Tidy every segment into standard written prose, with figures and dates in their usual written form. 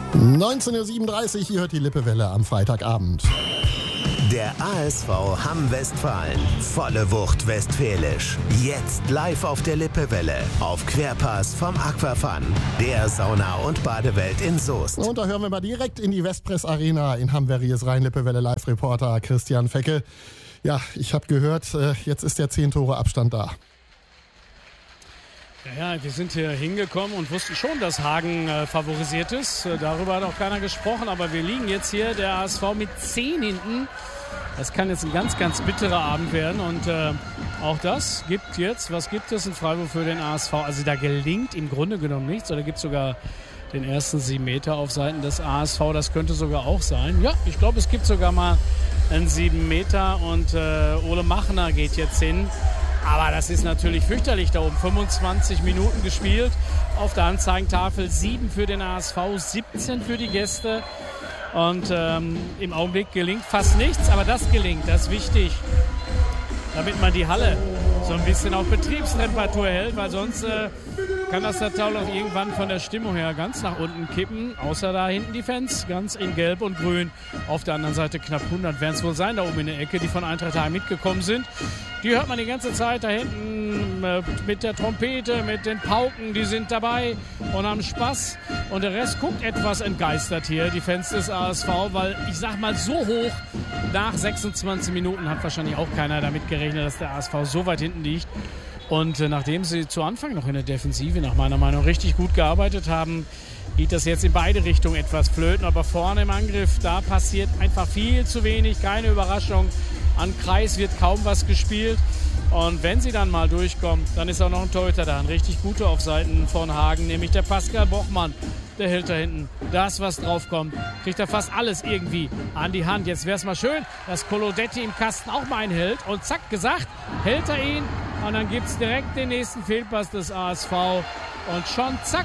19:37 Uhr, hier hört die Lippewelle am Freitagabend. Der ASV Hamm Westfalen. Volle Wucht westfälisch. Jetzt live auf der Lippewelle. Auf Querpass vom Aquafun. Der Sauna- und Badewelt in Soest. Und da hören wir mal direkt in die Westpress Arena in Hamm. Wer hier ist rein, Lippewelle Live-Reporter Christian Fecke. Ja, ich habe gehört, jetzt ist der 10 Tore Abstand da. Ja, wir sind hier hingekommen und wussten schon, dass Hagen favorisiert ist. Darüber hat auch keiner gesprochen, aber wir liegen jetzt hier, der ASV mit 10 hinten. Das kann jetzt ein ganz, ganz bitterer Abend werden und auch das gibt jetzt, was gibt es in Freiburg für den ASV? Also da gelingt im Grunde genommen nichts oder gibt es sogar den ersten 7 Meter auf Seiten des ASV, das könnte sogar auch sein. Ja, ich glaube, es gibt sogar mal einen 7 Meter und Ole Machner geht jetzt hin. Aber das ist natürlich fürchterlich da oben. 25 Minuten gespielt. Auf der Anzeigentafel 7 für den ASV, 17 für die Gäste. Und im Augenblick gelingt fast nichts, aber das gelingt, das ist wichtig. Damit man die Halle so ein bisschen auf Betriebstemperatur hält, weil sonst kann das natürlich auch irgendwann von der Stimmung her ganz nach unten kippen. Außer da hinten die Fans, ganz in Gelb und Grün. Auf der anderen Seite knapp 100 werden es wohl sein, da oben in der Ecke, die von Eintracht Hamm mitgekommen sind. Die hört man die ganze Zeit da hinten mit der Trompete, mit den Pauken, die sind dabei und haben Spaß. Und der Rest guckt etwas entgeistert hier, die Fans des ASV, weil ich sag mal so hoch, nach 26 Minuten hat wahrscheinlich auch keiner damit gerechnet, dass der ASV so weit hinten liegt. Und nachdem sie zu Anfang noch in der Defensive nach meiner Meinung richtig gut gearbeitet haben, geht das jetzt in beide Richtungen etwas flöten. Aber vorne im Angriff, da passiert einfach viel zu wenig, keine Überraschung. An Kreis wird kaum was gespielt. Und wenn sie dann mal durchkommen, dann ist auch noch ein Torhüter da, ein richtig guter auf Seiten von Hagen, nämlich der Pascal Bochmann. Der hält da hinten. Das, was draufkommt, kriegt er fast alles irgendwie an die Hand. Jetzt wäre es mal schön, dass Colodetti im Kasten auch mal einhält. Und zack, gesagt, hält er ihn. Und dann gibt es direkt den nächsten Fehlpass des ASV. Und schon zack,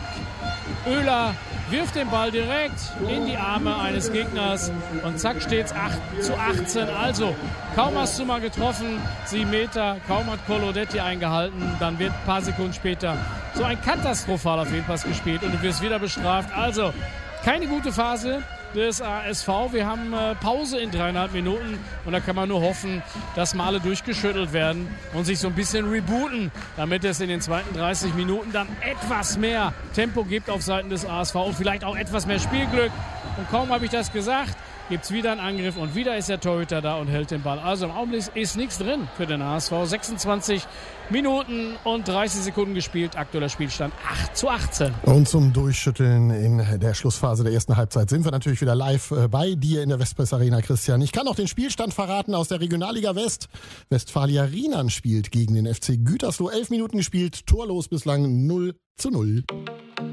Oehler wirft den Ball direkt in die Arme eines Gegners. Und zack, steht es 8:18. Also, kaum hast du mal getroffen, 7 Meter, kaum hat Colodetti eingehalten. Dann wird ein paar Sekunden später so ein katastrophaler Fehlpass gespielt und du wirst wieder bestraft. Also, keine gute Phase des ASV. Wir haben Pause in 3,5 Minuten und da kann man nur hoffen, dass mal alle durchgeschüttelt werden und sich so ein bisschen rebooten, damit es in den zweiten 30 Minuten dann etwas mehr Tempo gibt auf Seiten des ASV und vielleicht auch etwas mehr Spielglück. Und kaum habe ich das gesagt, gibt es wieder einen Angriff und wieder ist der Torhüter da und hält den Ball. Also im Augenblick ist nichts drin für den ASV. 26 Minuten und 30 Sekunden gespielt. Aktueller Spielstand 8:18. Und zum Durchschütteln in der Schlussphase der ersten Halbzeit sind wir natürlich wieder live bei dir in der Westpress Arena, Christian. Ich kann auch den Spielstand verraten aus der Regionalliga West. Westfalia Rienan spielt gegen den FC Gütersloh. 11 Minuten gespielt, torlos bislang 0:0.